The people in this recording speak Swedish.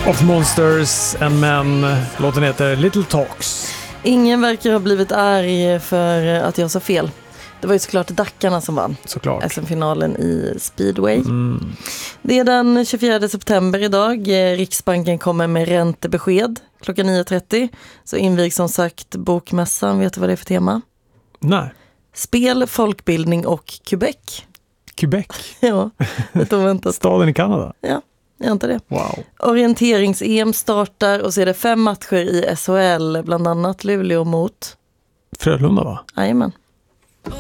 Of the Monsters and Men. Låten heter Little Talks. Ingen verkar ha blivit arg för att jag sa fel. Det var ju såklart Dackarna som vann. Såklart. SM-finalen i Speedway. Det är den 24 september idag. Riksbanken kommer med räntebesked klockan 9.30. Så invigs som sagt bokmässan. Vet du vad det är för tema? Nej. Spel, folkbildning och Quebec. Quebec? Ja, det var väntat. Staden i Kanada? Ja, jag inte det. Wow. Orienterings-EM startar och så är det 5 matcher i SHL, bland annat Luleå mot Frölunda, va? Jajamän.